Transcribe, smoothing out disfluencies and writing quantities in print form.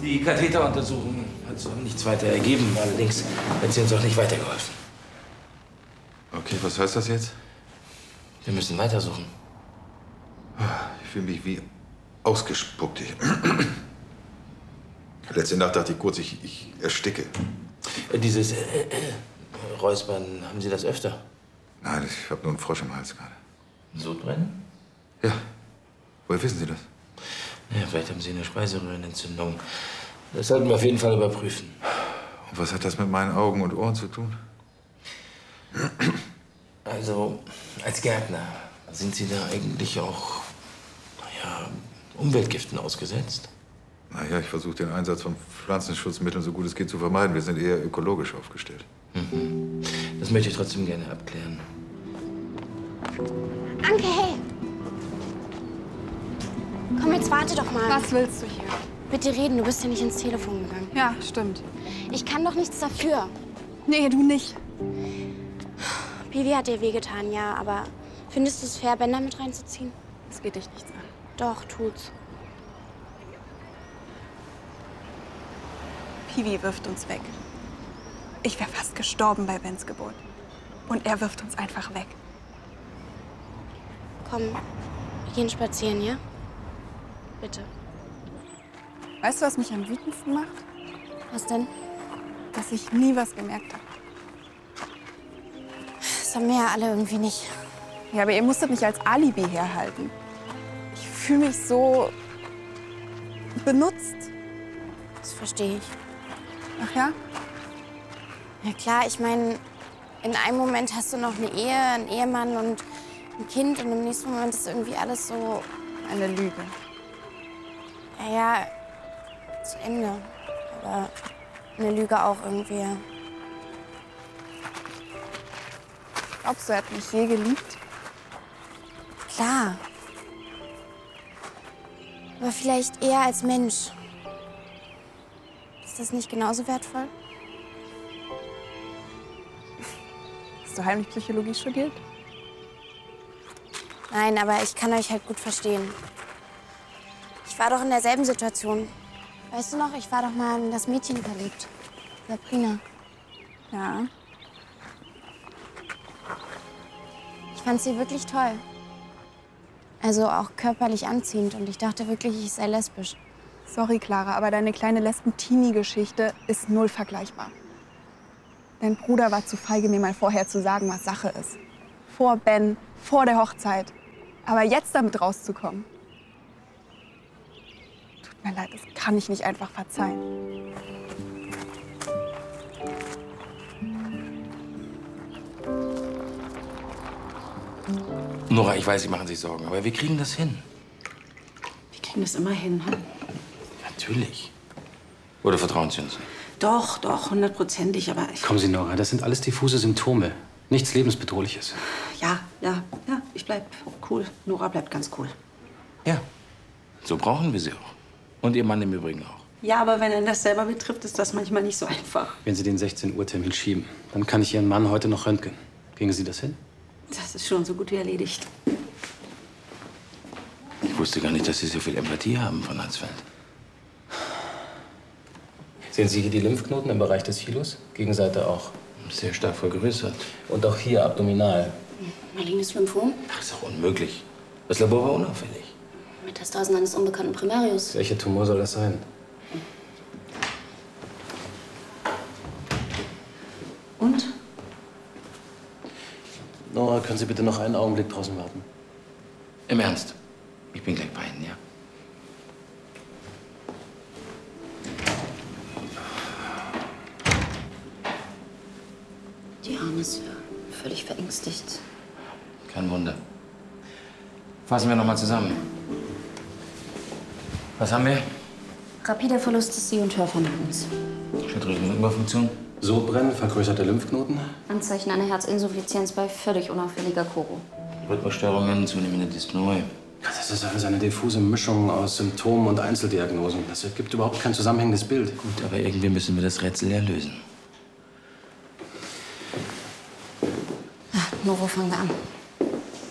Die Katheteruntersuchung hat so nichts weiter ergeben. Allerdings hat sie uns auch nicht weitergeholfen. Okay, was heißt das jetzt? Wir müssen weitersuchen. Ich fühle mich wie ausgespuckt. Letzte Nacht dachte ich kurz, ich ersticke. Dieses Räuspern, haben Sie das öfter? Nein, ich habe nur einen Frosch im Hals gerade. Sodbrennen? Ja. Woher wissen Sie das? Ja, vielleicht haben Sie eine Speiseröhrenentzündung. Das sollten wir auf jeden Fall überprüfen. Und was hat das mit meinen Augen und Ohren zu tun? Also, als Gärtner, sind Sie da eigentlich auch, naja, Umweltgiften ausgesetzt? Naja, ich versuche den Einsatz von Pflanzenschutzmitteln so gut es geht zu vermeiden. Wir sind eher ökologisch aufgestellt. Mhm. Das möchte ich trotzdem gerne abklären. Anke, hey! Komm, jetzt warte doch mal. Was willst du hier? Bitte reden, du bist ja nicht ins Telefon gegangen. Ja, stimmt. Ich kann doch nichts dafür. Nee, du nicht. Pivi hat dir wehgetan, ja, aber findest du es fair, Bänder mit reinzuziehen? Das geht dich nichts an. Doch, tut's. Pivi wirft uns weg. Ich wäre fast gestorben bei Bens Geburt. Und er wirft uns einfach weg. Komm, wir gehen spazieren, ja? Bitte. Weißt du, was mich am wütendsten macht? Was denn? Dass ich nie was gemerkt habe. Das haben wir ja alle irgendwie nicht. Ja, aber ihr musstet mich als Alibi herhalten. Ich fühle mich so benutzt. Das verstehe ich. Ach ja? Ja klar, ich meine, in einem Moment hast du noch eine Ehe, einen Ehemann und ein Kind und im nächsten Moment ist irgendwie alles so... Eine Lüge. Ja, zu Ende. Aber eine Lüge auch irgendwie. Glaubst du, er hat mich je geliebt? Klar. Aber vielleicht eher als Mensch. Ist das nicht genauso wertvoll? Hast du heimlich Psychologie studiert? Nein, aber ich kann euch halt gut verstehen. Ich war doch in derselben Situation. Weißt du noch, ich war doch mal in das Mädchen verliebt. Sabrina. Ja. Ich fand sie wirklich toll. Also auch körperlich anziehend. Und ich dachte wirklich, ich sei lesbisch. Sorry, Clara, aber deine kleine Lesben-Teenie-Geschichte ist null vergleichbar. Dein Bruder war zu feige, mir mal vorher zu sagen, was Sache ist. Vor Ben, vor der Hochzeit. Aber jetzt damit rauszukommen. Tut mir leid, das kann ich nicht einfach verzeihen. Nora, ich weiß, Sie machen sich Sorgen, aber wir kriegen das hin. Wir kriegen das immer hin. Hm? Natürlich. Oder vertrauen Sie uns nicht? Doch, doch, 100%ig, aber Kommen Sie, Nora, das sind alles diffuse Symptome. Nichts Lebensbedrohliches. ja, ich bleib cool. Nora bleibt ganz cool. Ja, so brauchen wir sie auch. Und Ihr Mann im Übrigen auch. Ja, aber wenn einen das selber betrifft, ist das manchmal nicht so einfach. Wenn Sie den 16-Uhr-Termin schieben, dann kann ich Ihren Mann heute noch röntgen. Kriegen Sie das hin? Das ist schon so gut wie erledigt. Ich wusste gar nicht, dass Sie so viel Empathie haben von Hansfeld. Sehen Sie hier die Lymphknoten im Bereich des Hilus? Gegenseite auch. Sehr stark vergrößert. Und auch hier abdominal. Malignes Lymphom? Ach, ist doch unmöglich. Das Labor war unauffällig. Metastasen eines unbekannten Primarius. Welcher Tumor soll das sein? Und? Nora, können Sie bitte noch einen Augenblick draußen warten? Im Ernst. Ich bin gleich bei Ihnen, ja? Die Arme ist völlig verängstigt. Kein Wunder. Fassen wir noch mal zusammen. Was haben wir? Rapider Verlust des Seh- und Hörvermögens. Schilddrüsenüberfunktion. Sodbrennen, vergrößerte Lymphknoten. Anzeichen einer Herzinsuffizienz bei völlig unauffälliger Choro. Rhythmusstörungen, zunehmende Dyspnoe. Das ist alles eine diffuse Mischung aus Symptomen und Einzeldiagnosen. Das ergibt überhaupt kein zusammenhängendes Bild. Gut, aber irgendwie müssen wir das Rätsel ja lösen. Noro, fangen wir an.